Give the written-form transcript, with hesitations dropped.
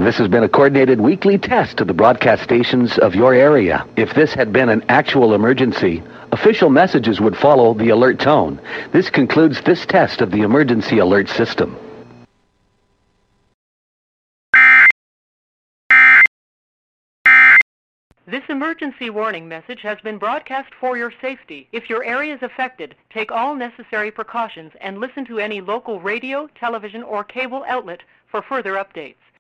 This has been a coordinated weekly test to the broadcast stations of your area. If this had been an actual emergency, official messages would follow the alert tone. This concludes this test of the emergency alert system. This emergency warning message has been broadcast for your safety. If your area is affected, take all necessary precautions and listen to any local radio, television, or cable outlet for further updates.